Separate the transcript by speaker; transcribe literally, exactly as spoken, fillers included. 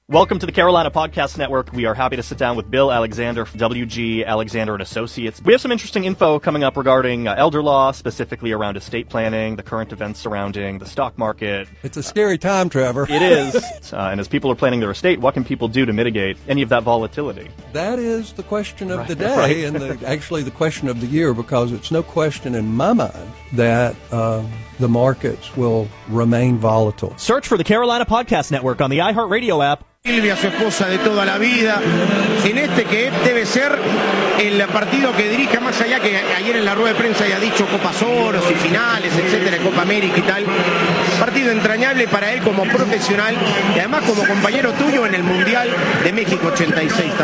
Speaker 1: Welcome to the Carolina Podcast Network. We are happy to sit down with Bill Alexander from W G Alexander and Associates. We have some interesting info coming up regarding uh, elder law, specifically around estate planning, the current events surrounding the stock market.
Speaker 2: It's a scary time, Trevor.
Speaker 1: It is. uh, and as people are planning their estate, what can people do to mitigate any of that volatility?
Speaker 2: That is the question of
Speaker 1: right,
Speaker 2: the day
Speaker 1: right.
Speaker 2: and the, actually the question of the year, because it's no question in my mind that uh, the markets will remain volatile.
Speaker 1: Search for the Carolina Podcast Network on the iHeartRadio app.
Speaker 3: Silvia, su esposa de toda la vida, en este que debe ser el partido que dirija, más allá que ayer en la rueda de prensa haya dicho Copas Oros y finales, etcétera, Copa América y tal. Partido entrañable para él como profesional y además como compañero tuyo en el Mundial de México ochenta y seis.